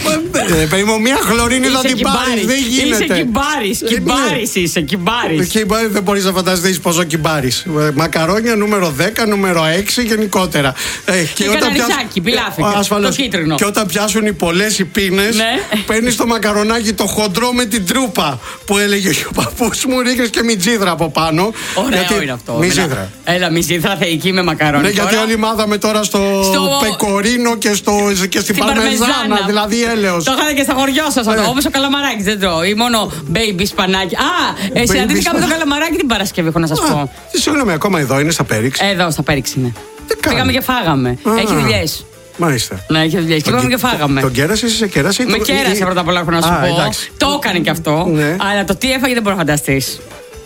Μία χλωρίνη θα την πάρεις. Δεν γίνεται. Είσαι κυμπάρης. Είσαι κυμπάρης. Δεν μπορείς να φανταστείς πόσο κυμπάρεις. Μακαρόνια νούμερο 10, νούμερο 6 γενικότερα. Και καναριζάκι, πιλάφι. Το κίτρινο. Και όταν πιάσουν οι πολλές οι πίνες, παίρνεις το μακαρονάκι το χοντρό με την τρούπα που έλεγε ο παππούς μου, ρίχνεις και μιτζίδρα από πάνω. Ωραίο είναι αυτό. Μιτζίδρα. Έλα, μιτζίδρα θεϊκή με μακαρόνι. Ναι, γιατί όλοι μάθαμε τώρα στο πεκορίνο και στην παρμεζάνα. Δηλαδή έλεος. Το είχατε και στα χωριό σας αυτό. Όπως ο καλαμαράκης δεν τρώει. Ή μόνο baby σπανάκι. Συναντήθηκα με τον καλαμαράκι την Παρασκευή, έχω να σας πω. Συγγνώμη, ακόμα εδώ είναι στα Πέριξ. Εδώ στα Πέριξ είναι. Πήγαμε και φάγαμε. Έχει δουλειές. Μάλιστα. Ναι, έχει δουλειές. Και πήγαμε και φάγαμε. Τον κέρασε ή σε κέρασε? Με κέρασε πρώτα απ' όλα, έχω να σου πω. Το έκανε και αυτό. Αλλά το τι έφαγε δεν μπορώ να φανταστείς.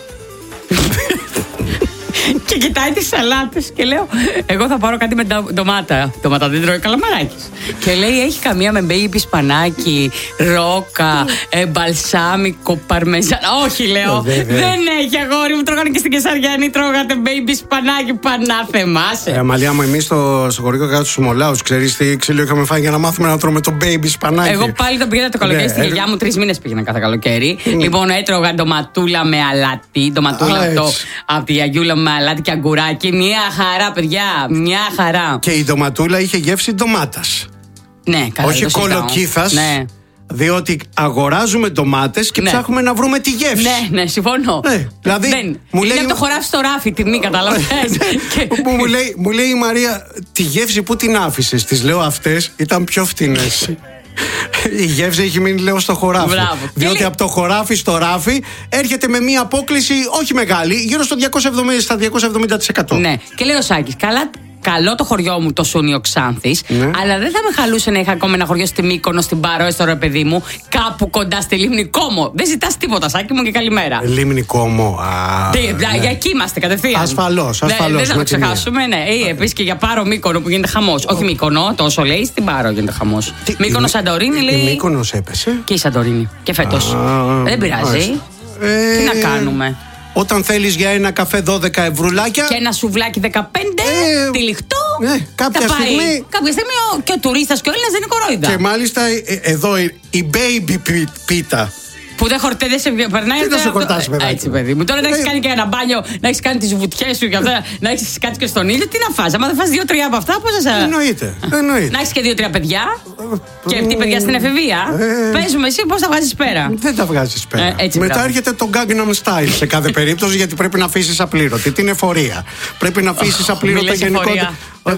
Και κοιτάει τις σαλάτες και λέω: εγώ θα πάρω κάτι με ντομάτα. Ντομάτα δεν τρώει καλαμαράκης. Και λέει: έχει καμία με baby σπανάκι, ρόκα, μπαλσάμικο, παρμεζάνα? Όχι, λέω. Δεν έχει, αγόρι μου. Τρώγανε και στην Κεσαριανή, τρώγατε baby σπανάκι. Πανάθεμάσαι. Αμαλία μου, εμείς στο χωριό κάτω στους Μολάους, ξέρεις τι ξύλο είχαμε φάει για να μάθουμε να τρώμε το baby σπανάκι. Εγώ πάλι το πήγαινα το καλοκαίρι στη γιαγιά μου, 3 μήνες πήγαινα κάθε καλοκαίρι. Λοιπόν, έτρωγα ντοματούλα με αλάτι. Ντοματούλα από τη γιαγιούλα με αλάτι και αγκουράκι. Μια χαρά, παιδιά. Μια χαρά. Και η ντοματούλα είχε γεύση ντομάτας. Ναι, καλά. Όχι κολοκύθας. Ναι. Διότι αγοράζουμε ντομάτες και ψάχνουμε να βρούμε τη γεύση. Ναι, συμφωνώ. Δηλαδή, μου λέει. Είναι το χωράφι στο ράφι, τιμή, καταλαβαίνεις. Μου λέει η Μαρία, τη γεύση που την άφησες? Της λέω, αυτές ήταν πιο φτηνές. Η γεύση έχει μείνει, λέω, στο χωράφι. Μπράβο. Διότι από το χωράφι στο ράφι έρχεται με μία απόκλιση όχι μεγάλη, γύρω στο 270%. Ναι, και λέει ο Σάκης, καλό το χωριό μου το Σούνιο Ξάνθης, αλλά δεν θα με χαλούσε να είχα ακόμα ένα χωριό στη Μύκονο, στην Πάρο, έστω ρε παιδί μου, κάπου κοντά στη Λίμνη Κόμο. Δεν ζητάς τίποτα, Σάκη μου, και καλημέρα. Λίμνη Κόμο. Για εκεί είμαστε κατευθείαν. Ασφαλώς. Δεν θα το ξεχάσουμε, ναι. Επίσης και για Πάρο Μύκονο που γίνεται χαμός. Όχι Μύκονο, τόσο λέει, στην Πάρο γίνεται χαμός. Μύκονο Σαντορίνη λέει. Η Μύκονος έπεσε. Και η Σαντορίνη. Και φέτος. Δεν πειράζει. Τι να κάνουμε. Όταν θέλεις για ένα καφέ 12 ευρουλάκια και ένα σουβλάκι 15, τυλιχτό. Κάποια στιγμή και ο τουρίστας και ο Έλληνας δεν είναι κορόιδα. Και μάλιστα εδώ η baby πίτα. Που δεν σε περνάει. Τι να σε χορτάσει, παιδάκι. Έτσι, παιδί μου. Τώρα να έχεις κάνει και ένα μπάνιο, να έχεις κάνει τις βουτιές σου και αυτά, να έχεις κάτι και στον ήλιο, τι να φας? Άμα δεν φας 2-3 από αυτά, πώς θα σε. Εννοείται. Να έχεις και 2-3 παιδιά. Και αυτή παιδιά στην εφηβεία. Πες μου εσύ πώς τα βγάζεις πέρα. Δεν τα βγάζεις πέρα. Μετά έρχεται το Gangnam Style σε κάθε περίπτωση, γιατί πρέπει να αφήσεις απλήρωτη την εφορία. Πρέπει να αφήσεις απλήρωτα γενικότερα.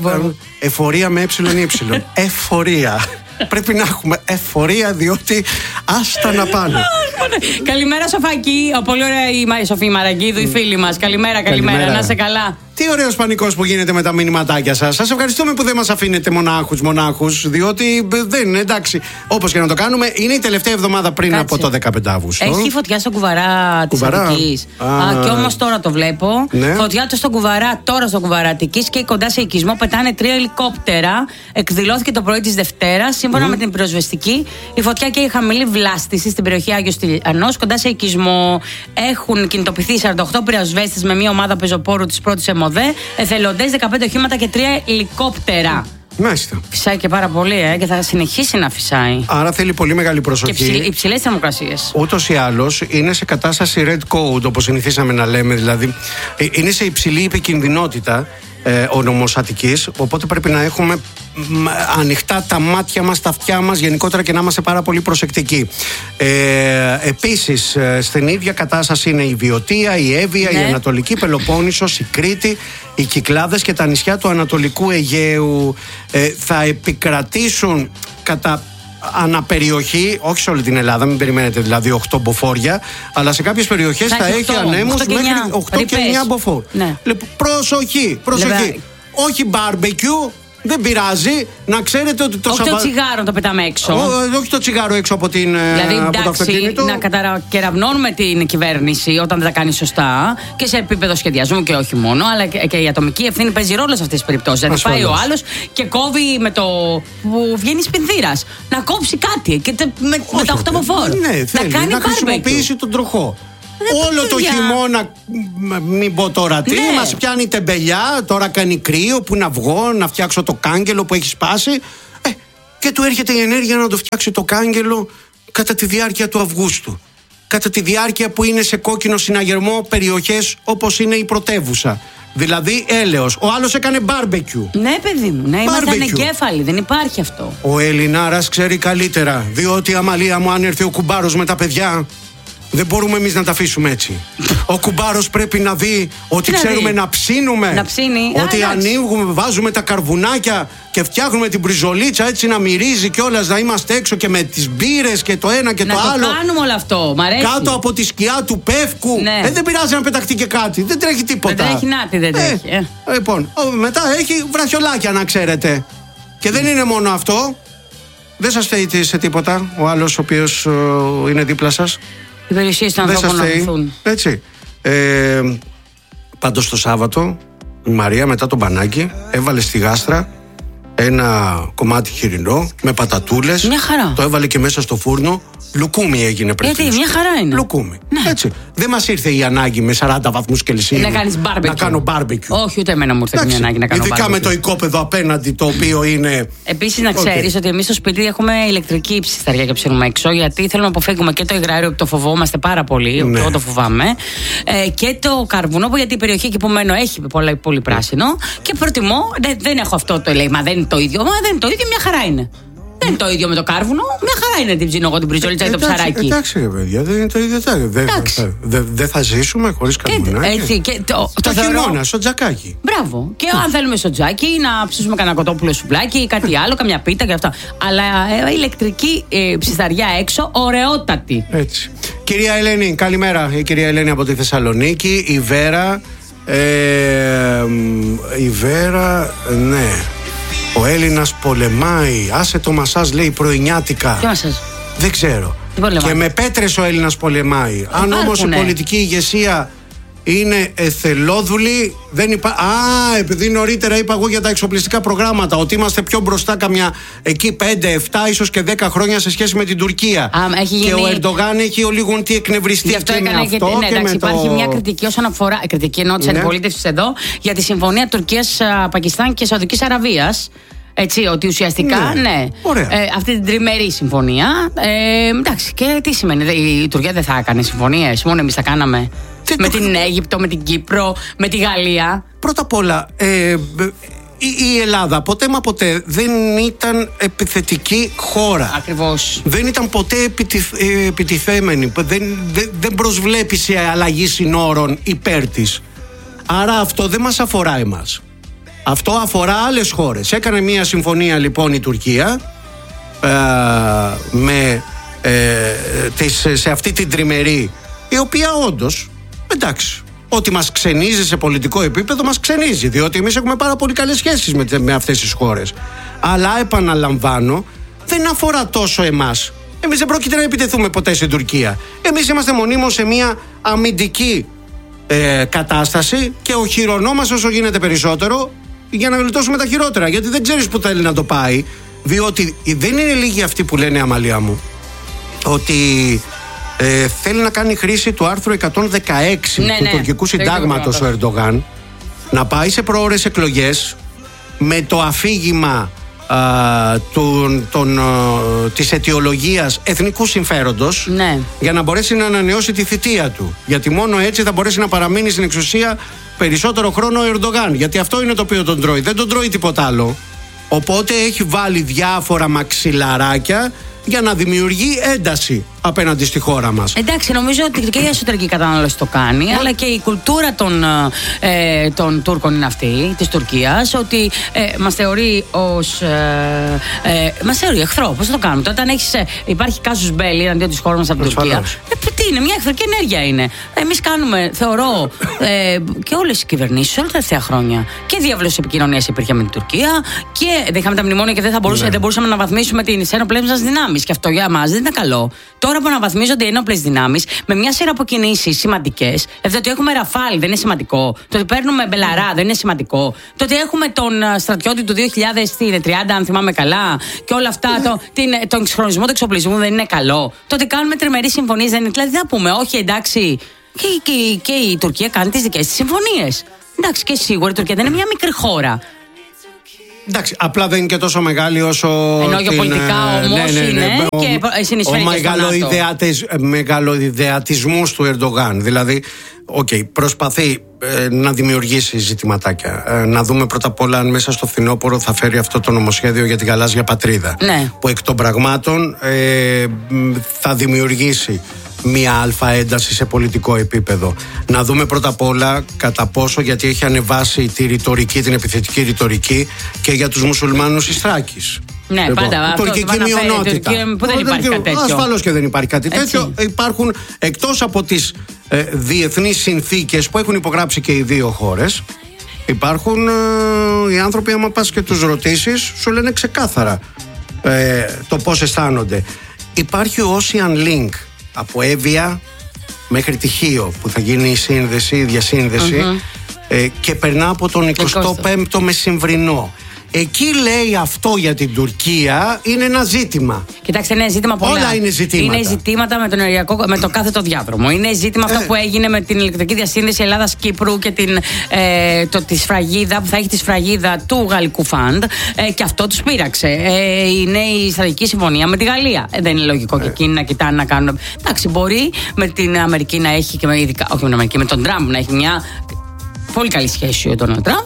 Εφορία με ε. Εφορία. Πρέπει να έχουμε εφορία, διότι άστα να πάνε. Καλημέρα, Σοφάκη. Πολύ ωραία η Σοφή Μαραγκίδου, η φίλη μας. Καλημέρα. Να είσαι καλά. Τι ωραίος πανικός που γίνεται με τα μηνυματάκια σας. Σας ευχαριστούμε που δεν μας αφήνετε μονάχους, διότι δεν είναι εντάξει. Όπως και να το κάνουμε, είναι η τελευταία εβδομάδα πριν από το 15 Αύγουστο. Έχει φωτιά στον κουβαρά της Αττικής. Και όμως τώρα το βλέπω. Ναι. Φωτιά του στον κουβαρά, τώρα στον κουβαρά Αττικής και κοντά σε οικισμό πετάνε 3 ελικόπτερα. Εκδηλώθηκε το πρωί της Δευτέρας. Σύμφωνα με την πυροσβεστική, η φωτιά και η χαμηλή βλάστηση στην περιοχή Άγιος Τηλιανός, κοντά σε οικισμό. Έχουν κινητοποιηθεί 48 πυροσβέστες με μια ομάδα πεζοπόρου της πρώτης ΕΜΟΔΕ, εθελοντές, 15 οχήματα και 3 ελικόπτερα. Μάλιστα. Φυσάει και πάρα πολύ, και θα συνεχίσει να φυσάει. Άρα θέλει πολύ μεγάλη προσοχή. Και υψηλές θερμοκρασίες. Ούτως ή άλλως είναι σε κατάσταση red code, όπως συνηθίσαμε να λέμε, δηλαδή είναι σε υψηλή επικινδυνότητα ο νομός Αττικής, οπότε πρέπει να έχουμε ανοιχτά τα μάτια μας, τα αυτιά μας γενικότερα και να είμαστε πάρα πολύ προσεκτικοί. Επίσης στην ίδια κατάσταση είναι η Βιωτία, η Εύβοια, η Ανατολική Πελοπόννησος, η Κρήτη, οι Κυκλάδες και τα νησιά του Ανατολικού Αιγαίου. Θα επικρατήσουν κατά αναπεριοχή, όχι σε όλη την Ελλάδα, μην περιμένετε δηλαδή 8 μποφόρια, αλλά σε κάποιες περιοχές θα έχει ανέμους μέχρι 8 και 9 μποφόρ. Ναι. Λοιπόν, προσοχή. Όχι barbecue, δεν πειράζει, να ξέρετε ότι το όχι το τσιγάρο το πετάμε έξω. Όχι το τσιγάρο έξω από την. Δηλαδή, από το αυτοκίνητο. Να κατακεραυνώνουμε την κυβέρνηση όταν δεν τα κάνει σωστά και σε επίπεδο σχεδιασμού και όχι μόνο, αλλά και η ατομική ευθύνη παίζει ρόλο σε αυτές τις περιπτώσεις. Δηλαδή, πάει ο άλλος και κόβει με το. Που βγαίνει σπινθήρας. Να κόψει κάτι και με τα 8 μποφόρ. Ναι, θέλει να χρησιμοποιήσει τον τροχό. Όλο το χειμώνα, μην πω τώρα τι, μας πιάνει τεμπελιά. Τώρα κάνει κρύο, που να βγω, να φτιάξω το κάγκελο που έχει σπάσει. και του έρχεται η ενέργεια να το φτιάξει το κάγκελο κατά τη διάρκεια του Αυγούστου. Κατά τη διάρκεια που είναι σε κόκκινο συναγερμό περιοχές όπως είναι η πρωτεύουσα. Δηλαδή έλεος. Ο άλλος έκανε μπάρμπεκιου. Ναι, παιδί μου, ναι, ήμασταν εγκέφαλοι, δεν υπάρχει αυτό. Ο Ελληνάρας ξέρει καλύτερα. Διότι, Αμαλία μου, αν έρθει ο κουμπάρος με τα παιδιά, δεν μπορούμε εμείς να τα αφήσουμε έτσι. Ο κουμπάρος πρέπει να δει ότι ξέρουμε να ψήνουμε. Να ψήνει. Ότι ανοίγουμε, βάζουμε τα καρβουνάκια και φτιάχνουμε την μπριζολίτσα έτσι να μυρίζει κιόλας, να είμαστε έξω και με τις μπύρες και το ένα και το άλλο. Να το κάνουμε όλο αυτό, μ' αρέσει. Κάτω από τη σκιά του Πεύκου. Ναι. Δεν πειράζει να πεταχτεί και κάτι. Δεν τρέχει τίποτα. Δεν τρέχει νάτι, δεν τρέχει. Λοιπόν, μετά έχει βραχιολάκια να ξέρετε. Και δεν είναι μόνο αυτό. Δεν σας φταίει σε τίποτα ο άλλος ο οποίος είναι δίπλα σας. Οι περιουσίες των ανθρώπων να βοηθούν. Έτσι. Πάντως το Σάββατο η Μαρία μετά τον μπανάκι έβαλε στη γάστρα ένα κομμάτι χοιρινό με πατατούλες. Μια χαρά. Το έβαλε και μέσα στο φούρνο. Λουκούμι έγινε πριν. Γιατί μια χαρά είναι. Λουκούμι. Ναι. Έτσι. Δεν μας ήρθε η ανάγκη με 40 βαθμούς Κελσίου να κάνεις μπάρμπεκιου. Να κάνω μπάρμπεκιου. Όχι, ούτε εμένα μου ήρθε μια ανάγκη να κάνω μπάρμπεκιου. Ειδικά με το οικόπεδο απέναντι, το οποίο είναι. Επίσης, να ξέρεις ότι εμείς στο σπίτι έχουμε ηλεκτρική ψισταριά και ψήνουμε έξω, γιατί θέλουμε να αποφύγουμε και το υγραέριο που το φοβόμαστε πάρα πολύ. Ναι. Εγώ το φοβάμαι. Και το καρβουνό, που γιατί η περιοχή εκεί που μένω έχει πολύ πράσινο. Και προτιμώ, δεν έχω αυτό το λέει, μα δεν είναι το ίδιο. Μα δεν είναι το ίδιο, μια χαρά είναι. Δεν είναι το ίδιο με το κάρβουνο. Μια χαρά είναι την ψήνω εγώ την μπριζολίτσα ή το ψαράκι. Εντάξει, παιδιά, δεν είναι το ίδιο. Δεν θα ζήσουμε χωρίς καρβουνάκι. Έτσι, το χειμώνα, στο τζακάκι. Μπράβο. Και αν θέλουμε στο τζάκι, να ψήσουμε κανένα κοτόπουλο σουβλάκι ή κάτι άλλο, καμιά πίτα και αυτά. Αλλά ηλεκτρική ψισταριά έξω, ωραιότατη. Έτσι. Κυρία Ελένη, καλημέρα. Η κυρία Ελένη από τη Θεσσαλονίκη. Η Βέρα. Η Βέρα, ναι. Ο Έλληνας πολεμάει. Άσε το μασάζ, λέει, πρωινιάτικα. Τι μασάζ? Δεν ξέρω. Και με πέτρες ο Έλληνας πολεμάει. Αν όμως η πολιτική ηγεσία είναι εθελόδουλη, δεν υπάρχει. Επειδή νωρίτερα είπα εγώ για τα εξοπλιστικά προγράμματα, ότι είμαστε πιο μπροστά καμιά εκεί 5, 7, ίσως και 10 χρόνια σε σχέση με την Τουρκία. Και ο Ερντογάν έχει λίγο τι εκνευριστεί. Γι' αυτό έκανε και εντάξει, υπάρχει μια κριτική όσον αφορά. Κριτική εννοώ τη αντιπολίτευση εδώ για τη συμφωνία Τουρκίας-Πακιστάν και Σαουδικής Αραβίας. Έτσι, ότι ουσιαστικά, ναι αυτή την τριμερή συμφωνία. Εντάξει, και τι σημαίνει, η Τουρκία δεν θα έκανε συμφωνίες, μόνο εμείς θα κάναμε. Με την Αίγυπτο, με την Κύπρο, με τη Γαλλία. Πρώτα απ' όλα, η Ελλάδα ποτέ μα ποτέ δεν ήταν επιθετική χώρα. Ακριβώς. Δεν ήταν ποτέ επιτιθέμενη. Δεν προσβλέπει σε αλλαγή συνόρων υπέρ της. Άρα αυτό δεν μας αφορά εμάς. Αυτό αφορά άλλες χώρες. Έκανε μια συμφωνία λοιπόν η Τουρκία σε αυτή την τριμερή, η οποία όντως, εντάξει, ό,τι μας ξενίζει σε πολιτικό επίπεδο μας ξενίζει, διότι εμείς έχουμε πάρα πολύ καλές σχέσεις με αυτές τις χώρες. Αλλά επαναλαμβάνω, δεν αφορά τόσο εμάς. Εμείς δεν πρόκειται να επιτεθούμε ποτέ στην Τουρκία. Εμείς είμαστε μονίμως σε μια αμυντική κατάσταση και οχυρωνόμαστε όσο γίνεται περισσότερο για να γλιτώσουμε τα χειρότερα. Γιατί δεν ξέρεις που θέλει να το πάει. Διότι δεν είναι λίγοι αυτοί που λένε, Αμαλία μου, ότι θέλει να κάνει χρήση του άρθρου 116 του τουρκικού συντάγματος ο Ερντογάν, να πάει σε προώρες εκλογές με το αφήγημα της αιτιολογίας εθνικού συμφέροντος, για να μπορέσει να ανανεώσει τη θητεία του. Γιατί μόνο έτσι θα μπορέσει να παραμείνει στην εξουσία περισσότερο χρόνο ο Ερντογάν. Γιατί αυτό είναι το οποίο τον τρώει. Δεν τον τρώει τίποτα άλλο. Οπότε έχει βάλει διάφορα μαξιλαράκια για να δημιουργεί ένταση απέναντι στη χώρα μας. Εντάξει, νομίζω ότι και η εσωτερική κατανάλωση το κάνει, αλλά και η κουλτούρα των Τούρκων είναι αυτή, της Τουρκίας, ότι μας θεωρεί μας θεωρεί εχθρό. Πώς θα το κάνουμε? Όταν υπάρχει κάσους μπέλη εναντίον της χώρας μας από την Τουρκία, τι είναι, μια εχθρική ενέργεια είναι. Εμείς κάνουμε, θεωρώ, και όλες οι κυβερνήσεις όλα τα τελευταία χρόνια, και διάβολος επικοινωνίας υπήρχε με την Τουρκία, και δεν είχαμε τα μνημόνια και δεν μπορούσαμε να αναβαθμίσουμε τις ένοπλες μας δυνάμεις. Και αυτό για μας δεν ήταν καλό. Τώρα που αναβαθμίζονται οι ένοπλες δυνάμεις με μια σειρά από κινήσεις σημαντικές, δηλαδή ότι έχουμε Ραφάλ δεν είναι σημαντικό, το ότι παίρνουμε Μπελαρά δεν είναι σημαντικό, το ότι έχουμε τον στρατιώτη του 2030, αν θυμάμαι καλά, και όλα αυτά, τον εξυγχρονισμό του εξοπλισμού δεν είναι καλό, το ότι κάνουμε τριμερείς συμφωνίες δεν είναι. Δηλαδή θα πούμε, όχι εντάξει, και η Τουρκία κάνει τις δικές της συμφωνίες. Εντάξει, και σίγουρα η Τουρκία δεν είναι μια μικρή χώρα. Εντάξει, απλά δεν είναι και τόσο μεγάλη όσο. Ενώ γεωπολιτικά όμως είναι και συνεισφέρει ο μεγαλοειδεατισμός του Ερντογάν. Δηλαδή, προσπαθεί να δημιουργήσει ζητηματάκια. Να δούμε πρώτα απ' όλα αν μέσα στο φθινόπωρο θα φέρει αυτό το νομοσχέδιο για την γαλάζια πατρίδα. Ναι. Που εκ των πραγμάτων θα δημιουργήσει μία αλφα ένταση σε πολιτικό επίπεδο. Να δούμε πρώτα απ' όλα κατά πόσο, γιατί έχει ανεβάσει τη ρητορική, την επιθετική ρητορική και για τους μουσουλμάνους της Θράκης. Ναι, πάντα. Τουρκική μειονότητα. Που δεν υπάρχει κάτι τέτοιο. Ασφαλώς και δεν υπάρχει κάτι τέτοιο. Υπάρχουν, εκτός από τις διεθνείς συνθήκες που έχουν υπογράψει και οι δύο χώρες, υπάρχουν οι άνθρωποι, άμα πας και τους ρωτήσεις, σου λένε ξεκάθαρα το πώς αισθάνονται. Υπάρχει ο Ocean Link από Εύβοια μέχρι τη Χίο, που θα γίνει η σύνδεση, η διασύνδεση, και περνά από τον 25ο μεσημβρινό. Εκεί λέει αυτό για την Τουρκία είναι ένα ζήτημα. Κοιτάξτε, είναι ζήτημα πολλά. Όλα είναι ζητήματα. Είναι ζητήματα με το κάθετο διάδρομο. Είναι ζήτημα αυτό που έγινε με την ηλεκτρική διασύνδεση Ελλάδας-Κύπρου και τη σφραγίδα, που θα έχει τη σφραγίδα του γαλλικού φαντ. Και αυτό τους πείραξε. Είναι η στρατηγική συμφωνία με τη Γαλλία. Δεν είναι λογικό και εκείνοι να κοιτάνε να κάνουν. Εντάξει, μπορεί με την Αμερική να έχει και ειδικά, όχι με την Αμερική, με τον Τραμπ να έχει μια πολύ καλή σχέση ο Ντόναλντ Τραμπ.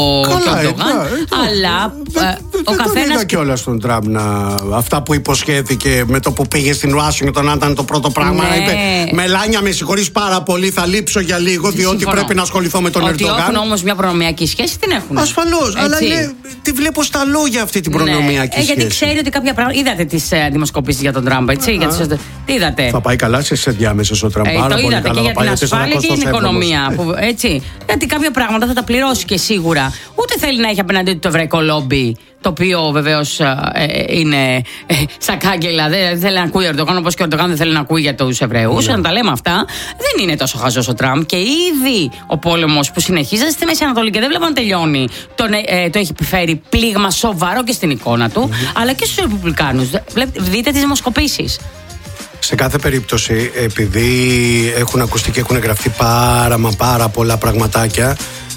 Αλλά ο καθένας. Δεν είδα κιόλας στον Τραμπ αυτά που υποσχέθηκε με το που πήγε στην Ουάσιγκτον. Αν ήταν το πρώτο πράγμα, να είπε: Μελάνια, με συγχωρείς πάρα πολύ, θα λείψω για λίγο, διότι πρέπει να ασχοληθώ με τον Ερντογάν. Ότι έχουν όμως μια προνομιακή σχέση, την έχουν. Ασφαλώς, αλλά τη βλέπω στα λόγια αυτή την προνομιακή σχέση. Γιατί ξέρει ότι κάποια πράγματα. Είδατε τις δημοσκοπήσεις για τον Τραμπ, έτσι. Τι είδατε. Θα πάει καλά σε διάμεσες ο Τραμπ. Το είδατε και για την ασφάλεια και την οικονομία. Γιατί κάποια πράγματα θα τα πληρώσει και σίγουρα. Ούτε θέλει να έχει απέναντί του το εβραϊκό λόμπι, το οποίο βεβαίως είναι σαν κάγκελα. Δεν θέλει να ακούει ο Ερντογάν, όπως και ο Ερντογάν δεν θέλει να ακούει για τους Εβραίους. Να τα λέμε αυτά, δεν είναι τόσο χαζός ο Τραμπ. Και ήδη ο πόλεμος που συνεχίζεται στη Μέση Ανατολή και δεν βλέπω να τελειώνει, το έχει επιφέρει πλήγμα σοβαρό και στην εικόνα του, αλλά και στους Ρεπουμπλικάνους. Δείτε τις δημοσκοπήσεις. Σε κάθε περίπτωση, επειδή έχουν ακουστεί και έχουν γραφτεί πάρα πολλά πραγματάκια,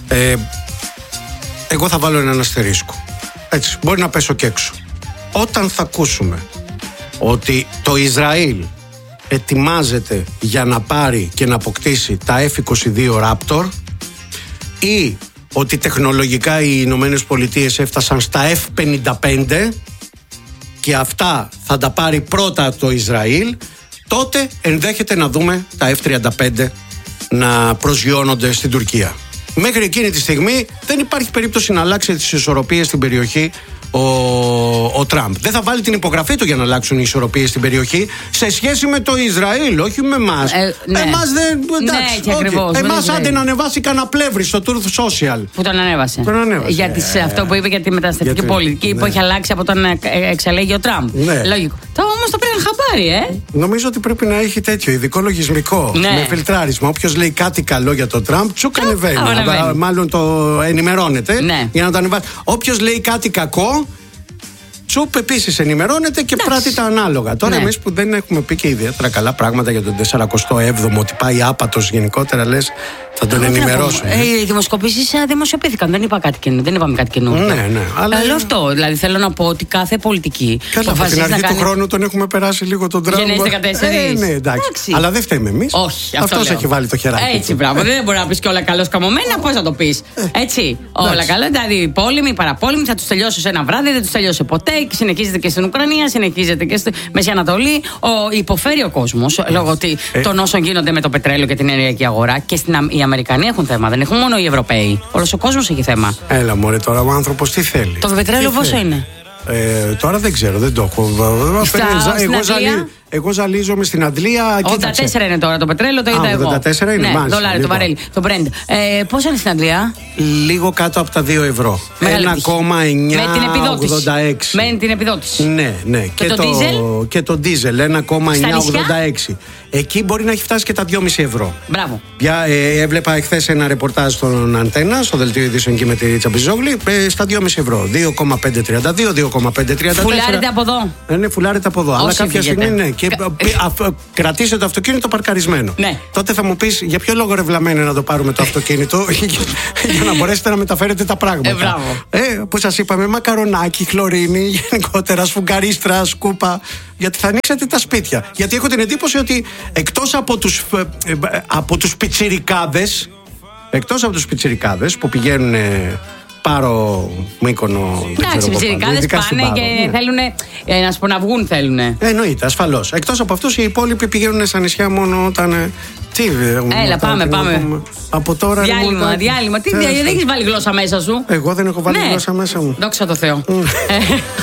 εγώ θα βάλω έναν αστερίσκο. Έτσι, μπορεί να πέσω και έξω. Όταν θα ακούσουμε ότι το Ισραήλ ετοιμάζεται για να πάρει και να αποκτήσει τα F-22 Raptor, ή ότι τεχνολογικά οι Ηνωμένες Πολιτείες έφτασαν στα F-55 και αυτά θα τα πάρει πρώτα το Ισραήλ, τότε ενδέχεται να δούμε τα F-35 να προσγειώνονται στην Τουρκία. Μέχρι εκείνη τη στιγμή δεν υπάρχει περίπτωση να αλλάξει τις ισορροπίες στην περιοχή ο Τραμπ. Δεν θα βάλει την υπογραφή του για να αλλάξουν οι ισορροπίες στην περιοχή σε σχέση με το Ισραήλ, όχι με εμάς. Εμάς δεν. Εντάξει, εμάς άντε να ανεβάσει κανένα πλεύρη στο Truth Social. Που τον ανέβασε. Για αυτό που είπε για τη μεταναστευτική πολιτική που έχει αλλάξει από τον εξελέγει ο Τραμπ. Λογικό. Όμως το πρέπει να χαμπάρει, Νομίζω ότι πρέπει να έχει τέτοιο ειδικό λογισμικό. Με φιλτράρισμα. Όποιος λέει κάτι καλό για τον Τραμπ, τσουκ ανεβαίνει. Μάλλον το ενημερώνεται για να το ανεβάσει. Όποιος λέει κάτι κακό, τσουπ επίσης ενημερώνεται και πράττει τα ανάλογα. Τώρα εμείς που δεν έχουμε πει και ιδιαίτερα καλά πράγματα για τον 47ο, ότι πάει άπατος γενικότερα, λες θα τον ενημερώσουν. Οι δημοσκοπήσεις δημοσιοποιήθηκαν. Δεν είπαμε κάτι καινούργιο. Ναι. Αλλά αυτό. Δηλαδή θέλω να πω ότι κάθε πολιτική. Καλά, από την αρχή του χρόνου τον έχουμε περάσει λίγο τον Τραμπ. Γενναίες 14. Ναι, εντάξει. Αλλά δεν φταίμε εμείς. Όχι. Αυτός έχει βάλει το χεράκι. Έτσι, μπράβο. Δεν μπορεί να πει και όλα καλώς καμωμένα. Πώς να το πει. Έτσι. Όλα καλά. Δηλαδή πόλεμοι, παραπόλεμοι θα του τελειώσει σε ένα βράδυ, δεν του τελειώσει ποτέ. Συνεχίζεται και στην Ουκρανία, συνεχίζεται και στη Μέση Ανατολή. Υποφέρει ο κόσμος λόγω των όσων γίνονται με το πετρέλαιο και την ενεργειακή αγορά. Και οι Αμερικανοί έχουν θέμα, δεν έχουν μόνο οι Ευρωπαίοι. Όλος ο κόσμος έχει θέμα. Έλα μωρέ, τώρα ο άνθρωπος τι θέλει. Το πετρέλαιο πόσο είναι? Τώρα δεν ξέρω, δεν το έχω. Εγώ ζαλίζομαι στην Αντλία. 84 είναι τώρα το πετρέλαιο, το είδα εγώ. 84 είναι, ναι, δολάριο το βαρέλι, το Brent. Πόσο είναι στην Αντλία? Λίγο κάτω από τα 2 ευρώ. 1,986. Με την επιδότηση. Ναι. Και το ντίζελ 1,986. Εκεί μπορεί να έχει φτάσει και τα 2,5 ευρώ. Μπράβο. Έβλεπα εχθές ένα ρεπορτάζ στον Αντένα, στο δελτίο ειδήσεων και με τη Ρίτσα Μπιζόγλη, στα 2,5 ευρώ. 2,532, 2,534. Φουλάρεται από εδώ. Ναι, φουλάρεται από εδώ. Αλλά κάποια στιγμή ναι. και κρατήστε το αυτοκίνητο παρκαρισμένο. Ναι. Τότε θα μου πεις για ποιο λόγο ρευλαμένε να το πάρουμε το αυτοκίνητο, για να μπορέσετε να μεταφέρετε τα πράγματα. Που σας είπαμε, μακαρονάκι, χλωρίνη, γενικότερα σφουγγαρίστρα, σκούπα. Γιατί θα ανοίξετε τα σπίτια. Γιατί έχω την εντύπωση ότι εκτός από τους πιτσιρικάδες, που πηγαίνουν Πάρο, Μύκονο. Εντάξει, οι πιτσιρικάδες πάνε και θέλουν να σποναυγούν. Εννοείται, ασφαλώς. Εκτός από αυτούς, οι υπόλοιποι πηγαίνουν στα νησιά μόνο όταν. Έλα, πάμε. Από τώρα. Διάλειμμα. Τι δεν έχεις βάλει γλώσσα μέσα σου? Εγώ δεν έχω βάλει γλώσσα μέσα μου. Δόξα τω Θεώ.